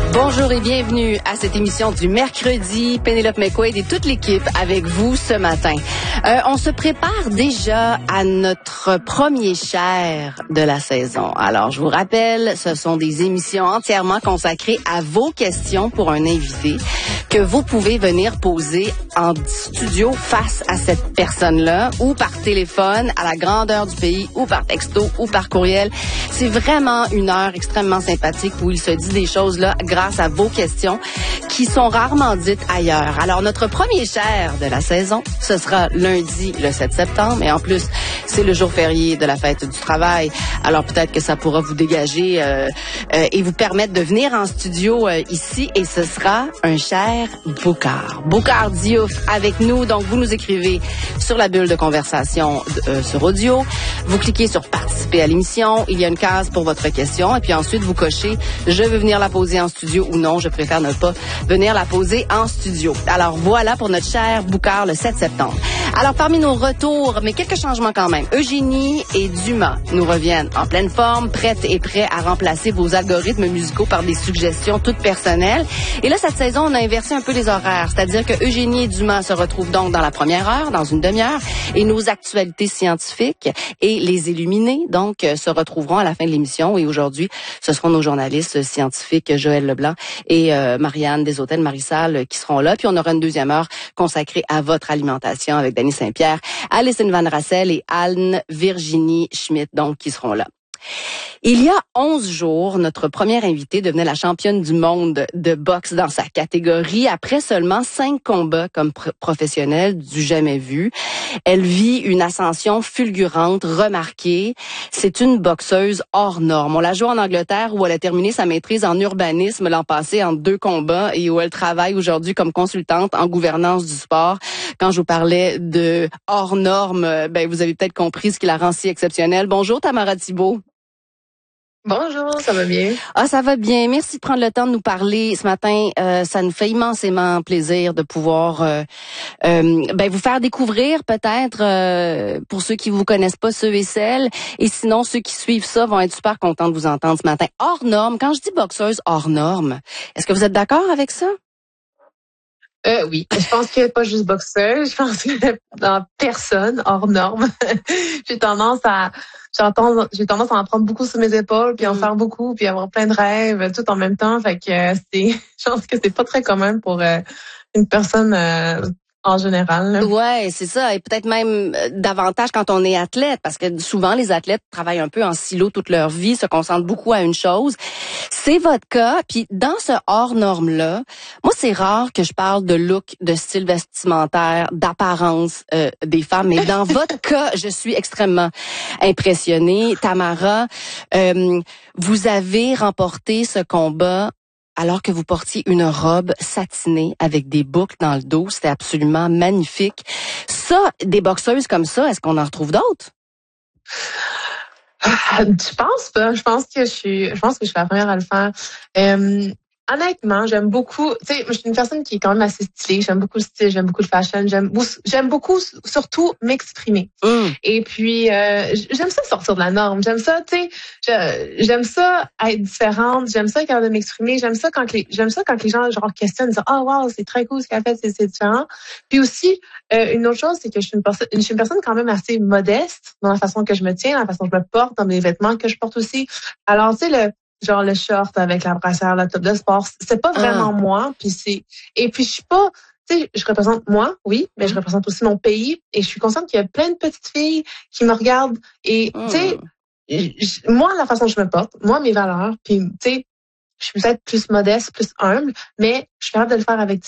Bonjour et bienvenue à cette émission du mercredi. Pénélope McQuaid et toute l'équipe avec vous ce matin. On se prépare déjà à notre premier share de la saison. Alors, je vous rappelle, ce sont des émissions entièrement consacrées à vos questions pour un invité que vous pouvez venir poser en studio face à cette personne-là ou par téléphone à la grandeur du pays ou par texto ou par courriel. C'est vraiment une heure extrêmement sympathique où il se dit des choses là grâce à vos questions qui sont rarement dites ailleurs. Alors, notre premier share de la saison, ce sera lundi le 7 septembre. Et en plus, c'est le jour férié de la fête du travail. Alors, peut-être que ça pourra vous dégager et vous permettre de venir en studio ici. Et ce sera un share Boucard. Boucard Diouf avec nous. Donc, vous nous écrivez sur la bulle de conversation sur audio. Vous cliquez sur participer à l'émission. Il y a une case pour votre question. Et puis ensuite, vous cochez je veux venir la poser en studio ou non, je préfère ne pas venir la poser en studio. Alors voilà pour notre cher Boucard le 7 septembre. Alors parmi nos retours, mais quelques changements quand même. Eugénie et Dumas nous reviennent en pleine forme, prêtes et prêts à remplacer vos algorithmes musicaux par des suggestions toutes personnelles. Et là, cette saison, on a inversé un peu les horaires. C'est-à-dire que Eugénie et Dumas se retrouvent donc dans la première heure, dans une demi-heure, et nos actualités scientifiques et les illuminés, donc, se retrouveront à la fin de l'émission. Et aujourd'hui, ce seront nos journalistes scientifiques Joël Leblanc et Marianne Deshôtels-Marissal qui seront là. Puis on aura une deuxième heure consacrée à votre alimentation avec Dany Saint-Pierre, Alison Van Rassel et Anne-Virginie Schmidt, donc, qui seront là. Il y a 11 jours, notre première invitée devenait la championne du monde de boxe dans sa catégorie après seulement 5 combats comme professionnelle du jamais vu. Elle vit une ascension fulgurante, remarquée. C'est une boxeuse hors norme. On la joue en Angleterre où elle a terminé sa maîtrise en urbanisme l'an passé en 2 combats et où elle travaille aujourd'hui comme consultante en gouvernance du sport. Quand je vous parlais de hors norme, vous avez peut-être compris ce qui la rend si exceptionnelle. Bonjour Tamara Thibault. Bonjour, ça va bien? Ah, ça va bien. Merci de prendre le temps de nous parler ce matin. Ça nous fait immensément plaisir de pouvoir vous faire découvrir peut-être pour ceux qui vous connaissent pas, ceux et celles. Et sinon, ceux qui suivent ça vont être super contents de vous entendre ce matin. Hors norme, quand je dis boxeuse hors norme, est-ce que vous êtes d'accord avec ça? Oui, je pense que pas juste boxeuse, je pense que dans personne hors norme. j'ai tendance à en prendre beaucoup sur mes épaules, puis en faire beaucoup, puis avoir plein de rêves tout en même temps. Fait que je pense que c'est pas très commun pour une personne en général. Là. Ouais, c'est ça. Et peut-être même davantage quand on est athlète, parce que souvent les athlètes travaillent un peu en silo toute leur vie, se concentrent beaucoup à une chose. C'est votre cas. Puis dans ce hors norme-là, moi c'est rare que je parle de look, de style vestimentaire, d'apparence des femmes, mais dans votre cas, je suis extrêmement impressionnée. Tamara, vous avez remporté ce combat alors que vous portiez une robe satinée avec des boucles dans le dos. C'était absolument magnifique. Ça, des boxeuses comme ça, est-ce qu'on en retrouve d'autres? Je pense pas. Je pense que je suis la première à le faire. Honnêtement, j'aime beaucoup, tu sais, je suis une personne qui est quand même assez stylée, j'aime beaucoup le style, j'aime beaucoup le fashion, j'aime beaucoup surtout m'exprimer. Et puis j'aime ça sortir de la norme, j'aime ça, tu sais, j'aime ça être différente, j'aime ça être capable de m'exprimer, j'aime ça quand les gens genre questionnent, disent "Ah wow, c'est très cool ce qu'elle fait, c'est différent." Puis aussi une autre chose, c'est que je suis une personne quand même assez modeste dans la façon que je me tiens, dans la façon que je me porte, dans mes vêtements que je porte aussi. Alors, tu sais le short avec la brassière, la top de sport, c'est pas vraiment moi, et puis je suis pas, tu sais, je représente moi, oui, mais je représente aussi mon pays et je suis consciente qu'il y a plein de petites filles qui me regardent et tu sais, moi la façon dont je me porte, moi mes valeurs, puis tu sais, je suis peut-être plus modeste, plus humble, mais je suis capable de le faire avec